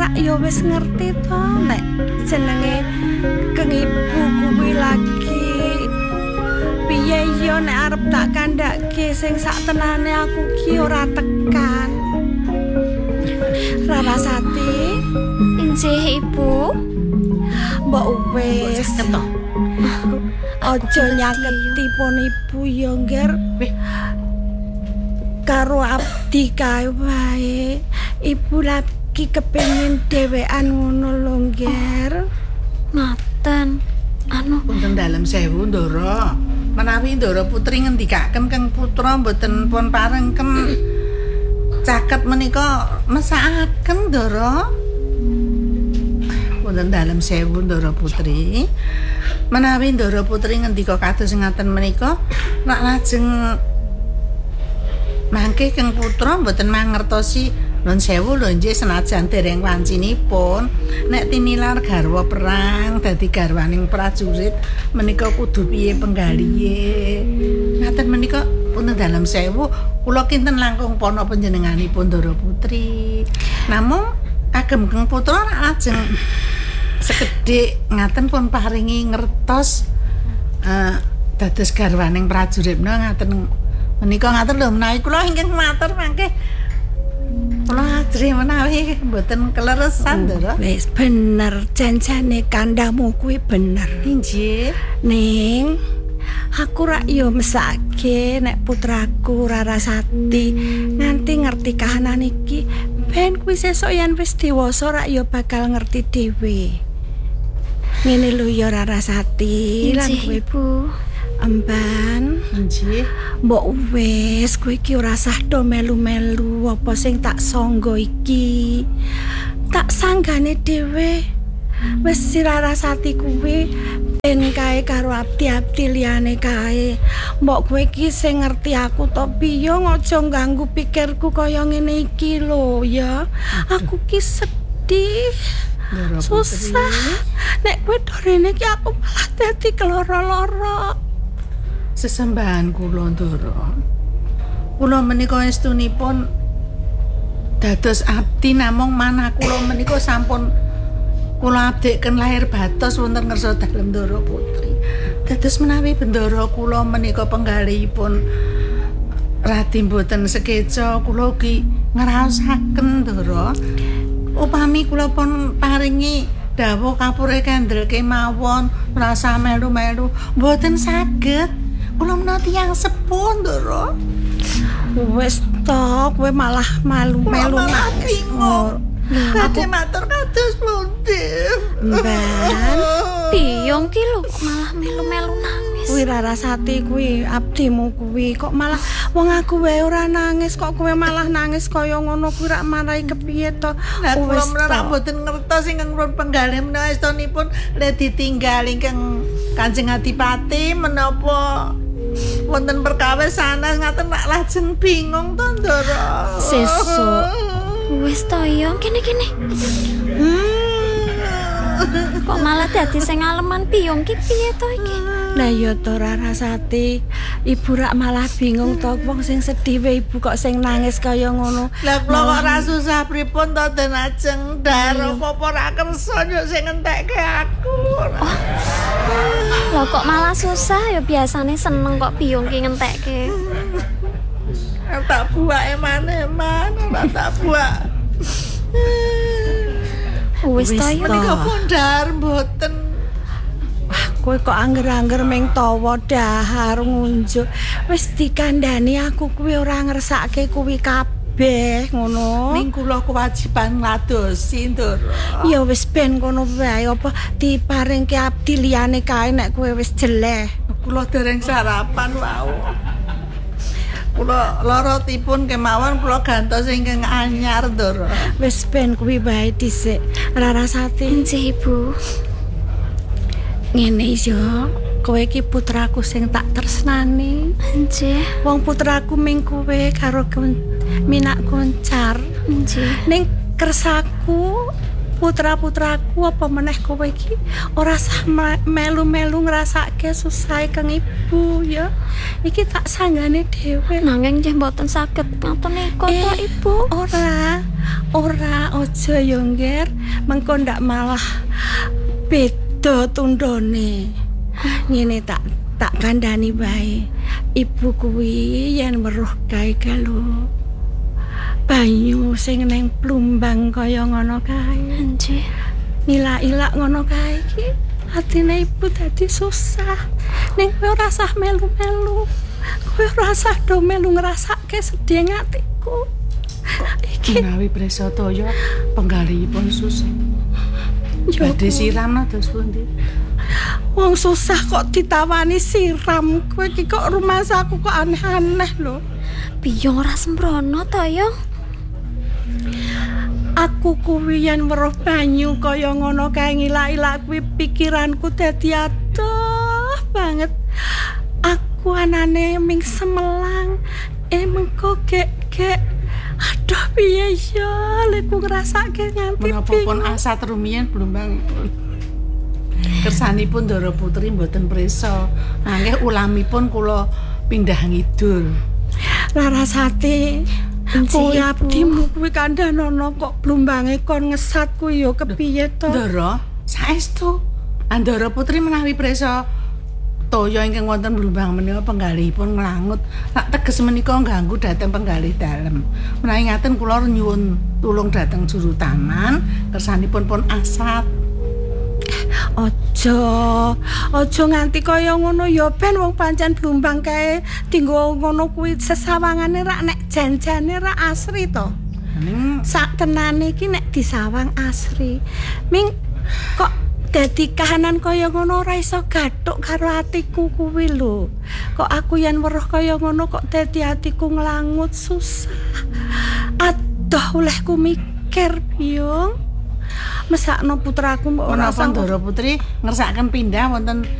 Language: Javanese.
rak ya wis ngerti to nek jenenge keng ibu kuwi lagi piye yo nek arep tak kandhake sing sak tenane aku ki ora tekan. Rarasati, injih Ibu. mbok wis aja nyaketi pon ibu ya ngger. Karo abdi kae wae. Ibu lagi kepengin dhewean ngono lho ngger. Ngaten. Punten dalem sewu Ndara. Menawi Ndara putri ngendikaken Kang Putra mboten pun parengken caket menika mesakaken Ndara. Punten dalem sewu Ndara putri. Menawi Ndara putri ngendika kados ngaten menika nek lajeng mangke Kang Putra mboten mangertosi nun sewu lho nggih senajan dereng wancinipun nek tinilar garwa perang dadi garwaning prajurit menika kudu piye penggalihe ngaten menika punten dalem sewu kula kinten langkung pono panjenenganipun Ndara putri namung kagem Kang Putra lajeng sekedhik ngaten pun paringi ngertos dados garwaning prajurit ngaten menika ngaten lho menawi kula ingkang matur mangke kula ajri menawi mboten keleresan Ndara. Wis bener janjane kandhamu kuwi bener. Inggih. Ning aku rak yo mesake nek putraku Rarasati nganti ngerti kahanan iki ben kuwi sesuk yen wis dewasa rak yo bakal ngerti dhewe. Ngene lho ya Rarasati lan kowe Ibu. Emban, Nggih. mbok wis kowe iki ora sah do melu-melu apa sing tak sangga iki. Tak sanggane dhewe. Wis si Rarasati kuwi ben kae karo abdi-abdi liyane kae. Mbok kowe iki sing ngerti aku to piye aja ganggu pikirku kaya ngene iki lho ya. Aku ki sedih. Susah. Nek kowe dorene ki aku malah dadi keloro-loro. Sesembahan kula Ndara. Kula menika estunipun dados abdi namung manah kula menika sampun kula abdeken lahir batos wonten ngarsa dalem Ndara putri. Dados menawi bendara kula menika penggalihipun radi mboten sekeca kula ugi ngraosaken Ndara. Upami kula pun paringi dawuh kapure kendel kemawon rasa melu-melu mboten saged. Kula menawa tiyang sepuh Ndara. Wis to, kowe malah malu-melu bingung. Badhe matur kados pundi? Mbak, Piyong ki lho malah melu-melu nangis. kuwi Rarasati kuwi abdimu kuwi kok malah wong aku wae ora nangis kok kowe malah nangis kaya ngono kuwi rak marahi kepiye to. Nah, kula menawa mboten ngertos ingkang pun penggalih menawa estunipun le ditinggal ingkang Kanjeng Adipati menapa wonten perkawis sanes ngaten nek lajeng bingung to Ndara. Sesuk. Wis to ya kene-kene. Kok malah dadi sing aleman Piyong ki piye to iki? Lah ya to Rarasati, ibu rak malah bingung to wong sing sedih wae ibu kok sing nangis kaya ngono. Lah kula kok ora susah pripun to den ajeng dar apa ora kersa yo sing ngentekke aku. Lah kok malah susah ya biasane seneng kok Piyong ki ngentekke. Tak buake maneh-maneh tak buak. Wis to ya. Menika pun dar mboten. Wah, kowe kok anger-anger meng tawa dahar ngunjuk. Wis dikandani aku kuwi ora ngersake kuwi kabeh ngono. Ning kula kewajiban ngladosi Ndara. Ya wis ben kono wae apa diparingke abdi liyane kae nek kowe wis jeleh. Kula dereng sarapan wau. Kula lara tipun kemawon kula gantos ingkang anyar Ndara. Wis ben kuwi wae dhisik. Rarasati. Injih Ibu. Ngene yo, kowe iki putraku sing tak tresnani. Injih. Wong putraku ming kowe karo minak koncar. Injih. Ning kersaku putra-putraku apa meneh kowe iki ora sah melu-melu ngrasake susah kang ibu ya. Iki tak sanggane dhewe. Nanging nggih mboten saged ngoten niku to Ibu. Ora. Ora aja yo ngger, mengko ndak malah beda tundone. Ngene tak kandhani wae. Ibu kuwi yen weruh kae lho. Banyu sing neng plumbang kaya ngono kae. Nggih. Ilak-ilak ngono kae iki atine ibu dadi susah. Ning kowe ora usah melu-melu. Kowe ora usah do melu ngrasake sedih atiku. Iki Menawi Presa Toyo penggalihipun susah. yo Badhe siram dos pundi? wong susah kok ditawani siram. Kowe iki kok rumah saku kok aneh-aneh lho. Biyong ora sembrono to yo. Aku kuwi yen weruh banyu kaya ngono kae ngilak-ilak kuwi pikiranku dadi adoh banget. Aku anane ming semelang mengko gek aduh piye ya lek ku ngrasake nganti Menapa pun asat rumiyin Blumbang kersanipun Ndara Putri mboten presa. Nanging ulamipun kula pindah ngidul. Larasati. Kowe abdimu kuwi kandhanono kok blumbange kon ngesat kuwi ya kepiye to? Ndara, saestu. Ndara Putri menawi Presa Toyo ingkang wonten Blumbang menika penggalihipun nglangut. Tak teges menika ganggu dhateng penggalih dalem. Menawi ngaten kula nyuwun tulung dhateng juru taman kersanipun pun asat. Aja nganti kaya ngono ya ben wong pancen Blumbang kae dinggo ngono kuwi sesawangane rak nek janjane rak asri to. Ning Sak tenane iki nek disawang asri. Ming kok dadi kahanan kaya ngono ora iso gathuk karo atiku kuwi lho. Kok aku yen weruh kaya ngono kok dadi atiku nglangut susah. Adoh olehku mikir Byung. Mesakno putraku mbok ora menapa Ndara Putri ngersakaken pindah wonten